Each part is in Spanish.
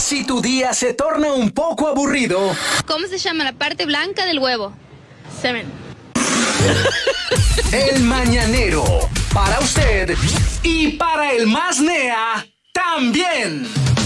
Si tu día se torna un poco aburrido. ¿Cómo se llama la parte blanca del huevo? Semen. El Mañanero. Para usted y para el más nea también.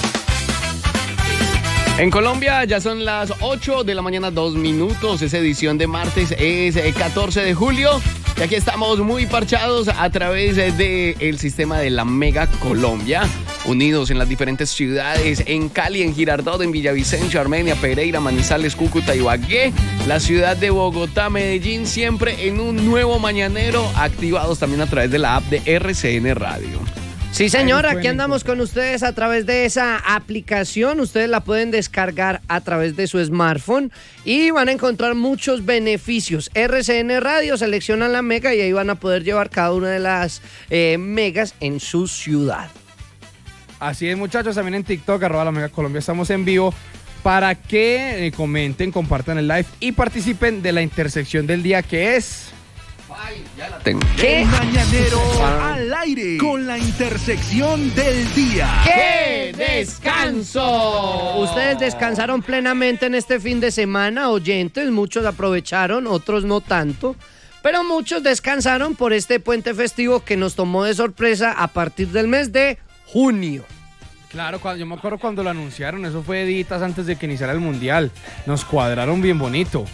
En Colombia ya son las 8 de la mañana, 2 minutos. Esa edición de martes es 14 de julio. Y aquí estamos muy parchados a través del sistema de la Mega Colombia. Unidos en las diferentes ciudades, en Cali, en Girardot, en Villavicencio, Armenia, Pereira, Manizales, Cúcuta, Ibagué. La ciudad de Bogotá, Medellín, siempre en un nuevo mañanero. Activados también a través de la app de RCN Radio. Sí, señor, aquí andamos con ustedes a través de esa aplicación. Ustedes la pueden descargar a través de su smartphone y van a encontrar muchos beneficios. RCN Radio, seleccionan la mega y ahí van a poder llevar cada una de las megas en su ciudad. Así es, muchachos, también en TikTok, @la Mega Colombia, estamos en vivo para que comenten, compartan el live y participen de la intersección del día que es... Ay, ya la tengo. ¿Qué? El Mañanero al aire con la intersección del día. ¡Qué descanso! Ustedes descansaron plenamente en este fin de semana, oyentes. Muchos aprovecharon, otros no tanto. Pero muchos descansaron por este puente festivo que nos tomó de sorpresa a partir del mes de junio. Claro, yo me acuerdo cuando lo anunciaron, eso fue días antes de que iniciara el Mundial. Nos cuadraron bien bonito.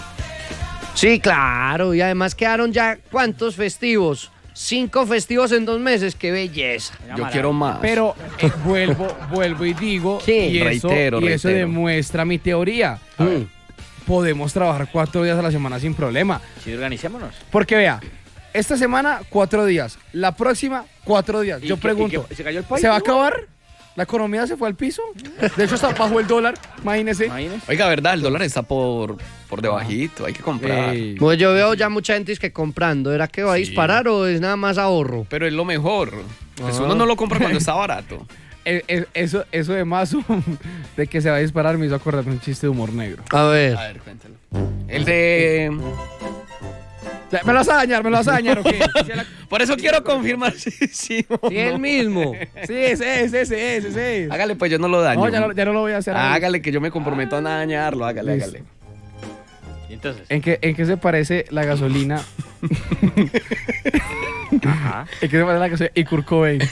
Sí, claro, y además quedaron ya, ¿cuántos festivos? 5 festivos en 2 meses, qué belleza. Yo quiero más. Pero vuelvo y digo, sí, y reitero. Eso demuestra mi teoría. Podemos trabajar 4 días a la semana sin problema. Sí, organicémonos. Porque vea, esta semana 4 días, la próxima 4 días. Yo pregunto, ¿se cayó el país? ¿Se va a acabar? ¿La economía se fue al piso? De hecho, está bajo el dólar, imagínese. Oiga, verdad, el dólar está por debajito, hay que comprar. Pues yo veo ya mucha gente que comprando. ¿Era que va a disparar o es nada más ahorro? Pero es lo mejor. Pues uno no lo compra cuando está barato. Eso de Mazo, de que se va a disparar, me hizo acordar un chiste de humor negro. A ver, cuéntalo. El de... ¿Me lo vas a dañar o qué? Por eso quiero confirmar si el mismo. Sí, ese. Hágale, pues yo no lo daño. No, ya no lo voy a hacer. Hágale, que yo me comprometo a dañarlo. Hágale. ¿Y entonces? ¿En qué se parece la gasolina? Ajá. ¿En qué se parece la gasolina y Kurt Cobain?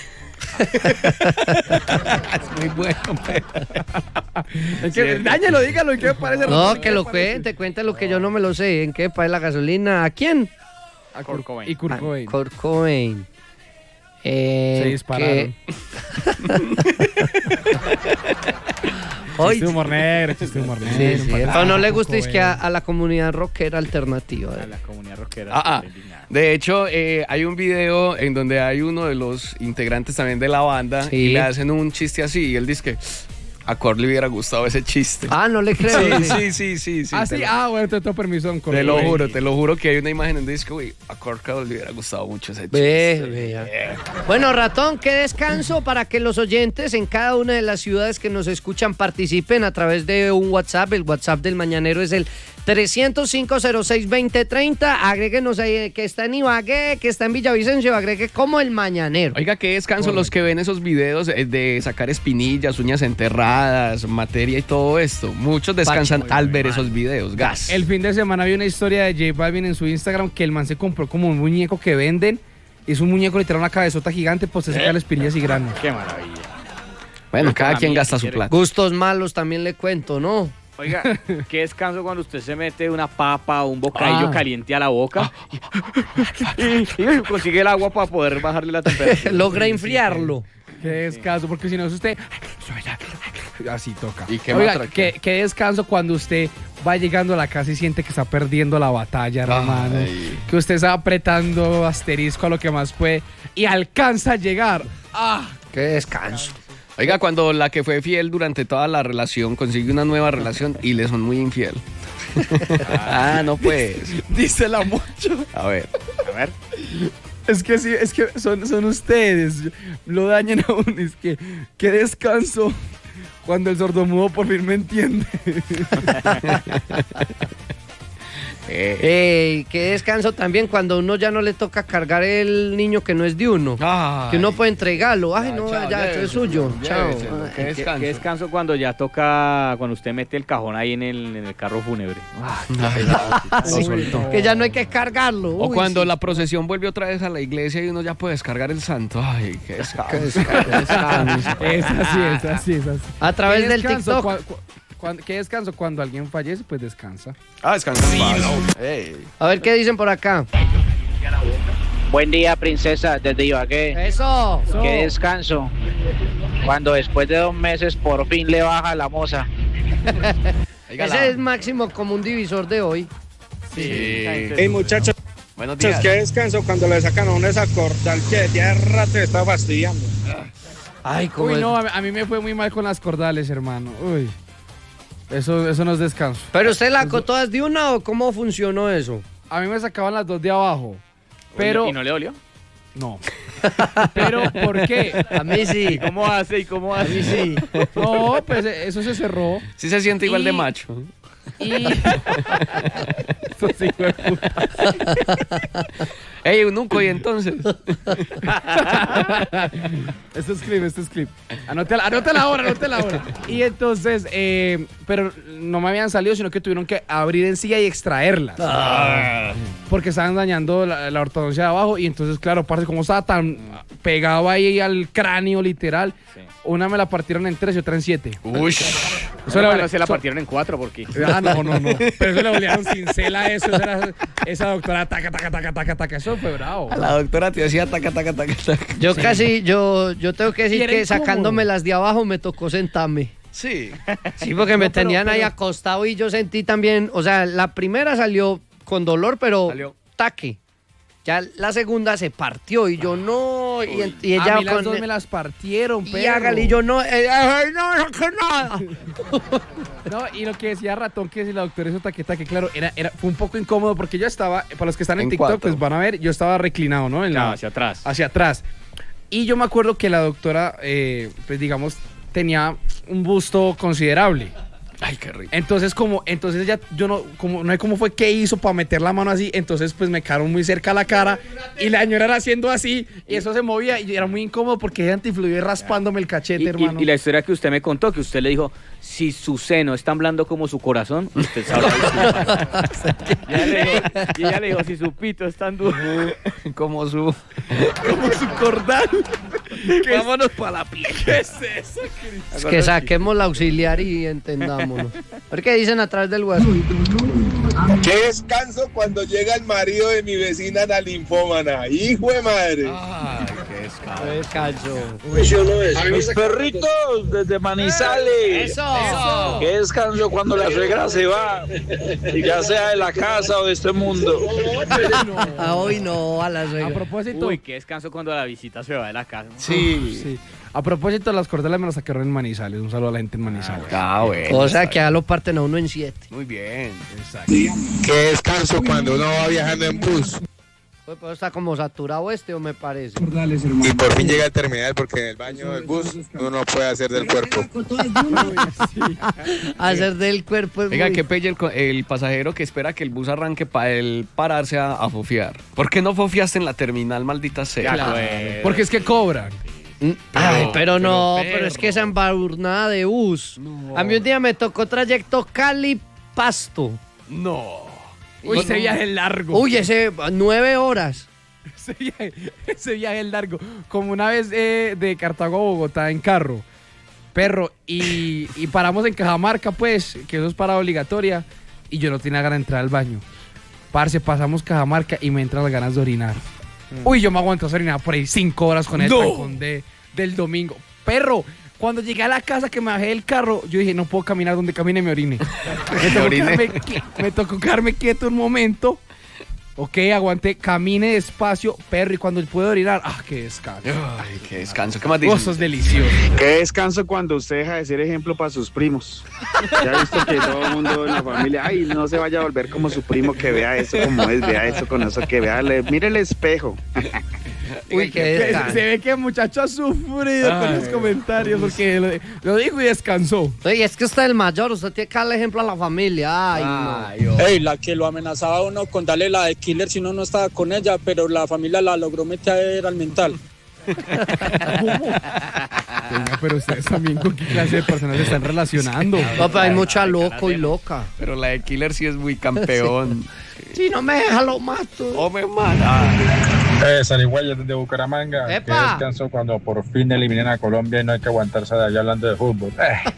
Es muy bueno, pero... Dáñelo, dígalo, ¿en qué me parece? No, que lo cuente lo que yo no me lo sé. ¿En qué país la gasolina? ¿A quién? A Kurt Cobain. Y Kurt Cobain. Kurt Cobain. Se dispararon. Chiste humor negro. Sí. Pero no le gusta, es que a la comunidad rockera alternativa. A la comunidad rockera. De hecho, hay un video en donde hay uno de los integrantes también de la banda y le hacen un chiste así y él dice que a Kurt le hubiera gustado ese chiste. No le creo. Sí. Bueno, te tengo permiso. Te lo juro que hay una imagen donde dice que uy, a Kurt le hubiera gustado mucho ese chiste. Bueno, Ratón, qué descanso para que los oyentes en cada una de las ciudades que nos escuchan participen a través de un WhatsApp. El WhatsApp del Mañanero es el 305-06-2030. Agréguenos ahí que está en Ibagué, que está en Villavicencio, agregue como el Mañanero. Oiga, qué descanso los que ven esos videos de sacar espinillas, uñas enterradas, materia y todo esto. Muchos descansan al ver esos videos. Gas. El fin de semana vi una historia de J Balvin en su Instagram que el man se compró como un muñeco que venden. Es un muñeco literal, una cabezota gigante, pues se saca las espinillas y granos. Qué maravilla. Bueno, cada quien gasta su plata. Gustos malos también le cuento, ¿no? Oiga, qué descanso cuando usted se mete una papa o un bocadillo caliente a la boca y consigue el agua para poder bajarle la temperatura. Logra enfriarlo. Qué descanso, porque si no es usted... Así toca. ¿Y qué Oiga, qué descanso cuando usted va llegando a la casa y siente que está perdiendo la batalla, hermano. Que usted está apretando asterisco a lo que más puede y alcanza a llegar. Qué descanso. Oiga, cuando la que fue fiel durante toda la relación consigue una nueva relación y le son muy infiel. No pues. Dísela mucho. A ver. Es que sí, es que son ustedes. Lo dañan a uno. Es que qué descanso cuando el sordomudo por fin me entiende. Qué descanso también cuando uno ya no le toca cargar el niño que no es de uno. Ay. Que uno puede entregarlo. Ay, Ya, no, chao, ya, esto es suyo. Chao. lléveselo, qué descanso. Qué descanso cuando ya toca, cuando usted mete el cajón ahí en el carro fúnebre. Sí, que ya no hay que cargarlo. O Uy, cuando sí. la procesión vuelve otra vez a la iglesia y uno ya puede descargar el santo. Ay, qué descanso. Qué descanso. Es así. A través ¿Qué del descanso TikTok. ¿Qué descanso? Cuando alguien fallece, pues descansa. Descansa. Ey. A ver qué dicen por acá. Buen día, princesa, desde Ibagué. Eso. Qué descanso. Cuando después de 2 meses por fin le baja la moza. Ese es máximo común divisor de hoy. Sí. Hey muchachos, Buenos días. qué descanso cuando le sacan a uno esa cordal que de rato está fastidiando. Ay, cómo Uy, es. no, a mí me fue muy mal con las cordales, hermano. Uy. Eso no es descanso. ¿Pero usted la sacó todas de una o cómo funcionó eso? A mí me sacaban las 2 de abajo. Pero. ¿Y no le dolió? No. Pero, ¿por qué? A mí sí. ¿Cómo hace y cómo A hace? mí sí. No, pues eso se cerró. Sí se siente igual de Y- macho. Y. Esto sí fue puta. Ey, eunuco, y entonces. Esto es clip. Anótela ahora. Y entonces, pero no me habían salido, sino que tuvieron que abrir encía y extraerlas. Porque estaban dañando la ortodoncia de abajo. Y entonces, claro, parce, como estaba tan pegado ahí al cráneo, literal, Sí. una me la partieron en 3 y otra en 7. Uy. No se la partieron en 4 porque... No. Pero eso le volvieron cincel a eso. Esa doctora, taca. Eso fue bravo. A la doctora te decía taca. Yo casi, yo tengo que Y decir era que incómodo. sacándome las de abajo me tocó sentarme. Sí. Sí, porque me pero- tenían ahí pero- acostado y yo sentí también, o sea, la primera salió con dolor, pero Salió. taque. Ya la segunda se partió y yo no, y A ella mí las con dos me las partieron, y perro. hágale, y yo no, ay, no, que nada. No, y lo que decía Ratón, que si la doctora hizo taqueta, que claro, fue un poco incómodo porque yo estaba, para los que están en En TikTok, 4. pues van a ver, yo estaba reclinado, ¿no? Claro, hacia atrás. Hacia atrás. Y yo me acuerdo que la doctora, pues digamos, tenía un busto considerable. Ay, qué rico. Entonces ya, yo no sé cómo fue que hizo para meter la mano así, entonces pues me quedaron muy cerca a la cara y la señora era haciendo así y eso se movía y era muy incómodo porque ella antifluido raspándome el cachete, hermano. Y la historia que usted me contó, que usted le dijo, si su seno es tan blando como su corazón, usted sabrá. Y ella le dijo, si su pito es tan duro. Como su cordal. Vámonos para la piel. ¿Qué es eso? Es que saquemos la auxiliar y entendámonos. A ver qué dicen a través del WhatsApp. Qué descanso cuando llega el marido de mi vecina la linfómana. Hijo de madre. Ay, qué descanso. Descanso. Mis perritos desde Manizales. Eso. Qué descanso cuando la suegra se va, ya sea de la casa o de este mundo. Ah, hoy no, a la A suegra. propósito, Uy, qué descanso cuando la visita se va de la casa. Sí. sí. A propósito, las cordelas me las sacaron en Manizales. Un saludo a la gente en Manizales. Bueno. O sea, que ya lo parten a uno en 7. Muy bien. Exacto. Qué descanso cuando uno va viajando en bus. Pues está como saturado este, o me parece. Y por fin llega al terminal porque en el baño del bus uno no puede hacer del cuerpo. Hacer del cuerpo es Venga, muy... que pelle el pasajero que espera que el bus arranque para él pararse a fofiar. ¿Por qué no fofiaste en la terminal, maldita sea? Claro. Porque es que cobran. Ay, pero no, pero pero es que esa embadurnada de bus. A mí un día me tocó trayecto Cali-Pasto. No. Uy, ese viaje es largo. Uy, ese 9 horas. Ese viaje es largo. Como una vez de Cartago a Bogotá en carro. Perro. Y paramos en Cajamarca, pues, que eso es parada obligatoria. Y yo no tenía ganas de entrar al baño. Parce, pasamos Cajamarca y me entran las ganas de orinar. Uy, yo me aguanto a orinar por ahí 5 horas con el trancón del domingo. Perro, cuando llegué a la casa que me bajé del carro, yo dije, no puedo caminar donde camine, me orine. Me tocó quedarme quieto un momento. Ok, aguanté, camine despacio, perro, y cuando pude orinar, qué descanso. Ay, qué descanso. ¿Qué más dices? Eso es delicioso. Qué descanso cuando usted deja de ser ejemplo para sus primos. Ya he visto que todo el mundo en la familia, ay, no se vaya a volver como su primo, que vea eso como es, vea eso con eso, que vea, mire el espejo. Uy, qué Se descanso. ve que el muchacho ha sufrido con los comentarios porque lo dijo y descansó. Oye, es que usted es el mayor, usted tiene que darle ejemplo a la familia. Ay, no. Ey, la que lo amenazaba a uno con darle la de killer si uno no estaba con ella, pero la familia la logró meter al mental. Venga, pero ustedes también con qué clase de personas se están relacionando. No, pero hay mucha loco y loca. Pero la de Killer sí es muy campeón. Si no me deja, lo mato. O me mata. Zarigüeyas desde Bucaramanga. Que ¡Epa! descanso cuando por fin eliminan a Colombia y no hay que aguantarse de allá hablando de fútbol.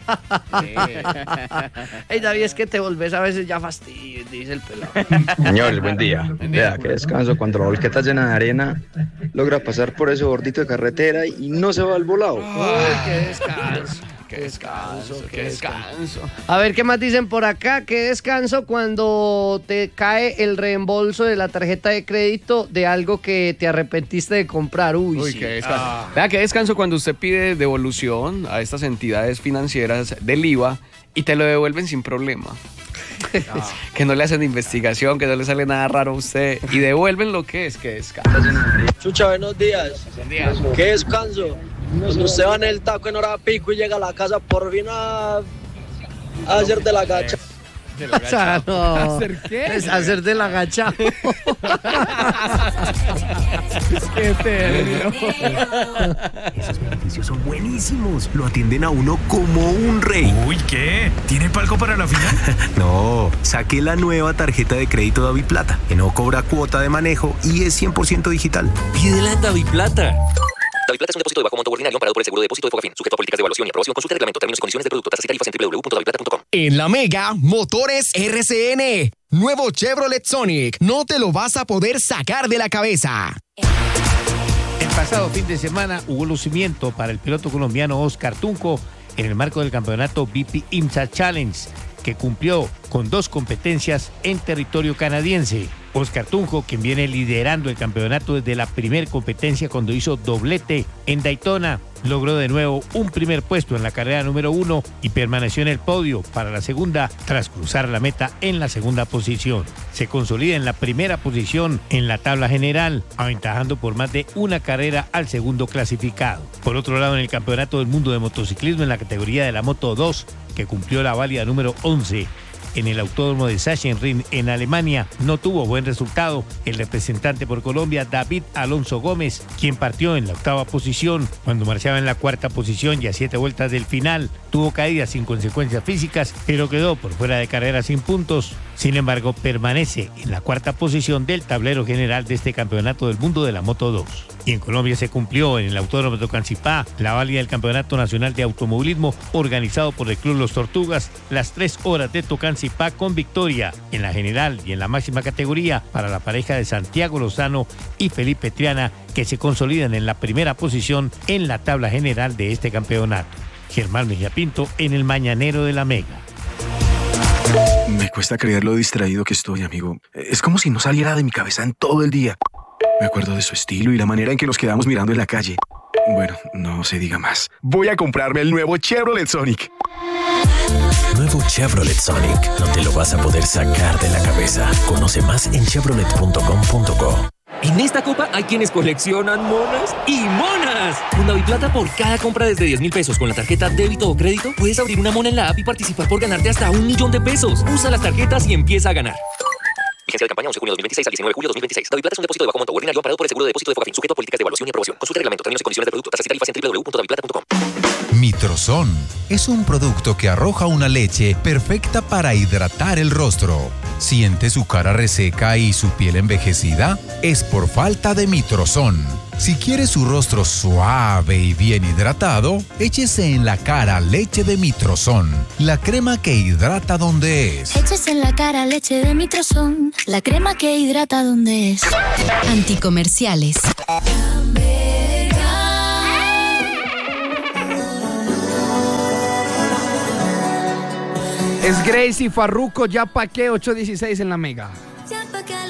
Ey, David, es que te volvés a veces ya fastidio, dice el pelado. Señores, buen día. Vea, qué descanso cuando la volqueta llena de arena logra pasar por ese bordito de carretera y no se va al volado. Uy, qué descanso. Qué descanso, qué descanso. A ver, ¿qué más dicen por acá? Qué descanso cuando te cae el reembolso de la tarjeta de crédito de algo que te arrepentiste de comprar. Uy, sí. Qué descanso. Vea, qué descanso cuando usted pide devolución a estas entidades financieras del IVA y te lo devuelven sin problema. Que no le hacen investigación, que no le sale nada raro a usted y devuelven lo que es. Qué descanso. Chucha, buenos días. Qué descanso. Cuando usted va en el taco en hora pico y llega a la casa por fin a hacer de la gacha. O sea, no. ¿Hacer qué? Es hacer del agachado. Qué término. Esos beneficios son buenísimos. Lo atienden a uno como un rey. Uy, ¿qué? ¿Tiene palco para la final? No, saqué la nueva tarjeta de crédito Daviplata, que no cobra cuota de manejo y es 100% digital. Pídela en Daviplata. Daviplata es un depósito de bajo monto ordinario amparado por el seguro de depósito de Fogafín, sujeto a políticas de evaluación y aprobación. Consulta el reglamento, términos y condiciones de producto, tasas y tarifas en www.daviplata.com. En la Mega, motores RCN. Nuevo Chevrolet Sonic. No te lo vas a poder sacar de la cabeza. El pasado fin de semana hubo lucimiento para el piloto colombiano Oscar Tunjo en el marco del campeonato BP IMSA Challenge, que cumplió con 2 competencias en territorio canadiense. Oscar Tunjo, quien viene liderando el campeonato desde la primer competencia cuando hizo doblete en Daytona, logró de nuevo un primer puesto en la carrera número 1 y permaneció en el podio para la segunda tras cruzar la meta en la segunda posición. Se consolida en la primera posición en la tabla general, aventajando por más de una carrera al segundo clasificado. Por otro lado, en el Campeonato del Mundo de Motociclismo en la categoría de la Moto 2, que cumplió la válida número 11, en el autódromo de Sachsenring en Alemania, no tuvo buen resultado el representante por Colombia David Alonso Gómez, quien partió en la 8ª posición cuando marchaba en la 4ª posición y a 7 vueltas del final. Tuvo caídas sin consecuencias físicas, pero quedó por fuera de carrera sin puntos. Sin embargo, permanece en la 4ª posición del tablero general de este Campeonato del Mundo de la Moto 2. Y en Colombia se cumplió en el Autódromo de Tocancipá la válida del Campeonato Nacional de Automovilismo organizado por el Club Los Tortugas, las 3 horas de Tocancipá con victoria en la general y en la máxima categoría para la pareja de Santiago Lozano y Felipe Triana, que se consolidan en la primera posición en la tabla general de este campeonato. Germán Mejía Pinto en el Mañanero de la Mega. Me cuesta creer lo distraído que estoy, amigo. Es como si no saliera de mi cabeza en todo el día. Me acuerdo de su estilo y la manera en que nos quedamos mirando en la calle. Bueno, no se diga más. Voy a comprarme el nuevo Chevrolet Sonic. Nuevo Chevrolet Sonic. No te lo vas a poder sacar de la cabeza. Conoce más en chevrolet.com.co. En esta copa hay quienes coleccionan monas y monas. Con Daviplata, por cada compra desde 10,000 pesos con la tarjeta débito o crédito, puedes abrir una mona en la app y participar por ganarte hasta 1,000,000 de pesos. Usa las tarjetas y empieza a ganar. Vigencia de campaña 11 de junio de 2026 al 19 de julio de 2026. Daviplata es un depósito de bajo monto ordinario amparado por el seguro de depósito de Fogafín, sujeto a políticas de evaluación y aprobación. Consulta el reglamento, términos y condiciones de producto, tasas y tarifas en www.daviplata.com. Mitrozón es un producto que arroja una leche perfecta para hidratar el rostro. ¿Siente su cara reseca y su piel envejecida? Es por falta de Mitrozón. Si quiere su rostro suave y bien hidratado, échese en la cara leche de Mitrozón, la crema que hidrata donde es. Échese en la cara leche de Mitrozón, la crema que hidrata donde es. Anticomerciales. Es Gracie Farruko, ya pa' qué, 8:16 en la Mega.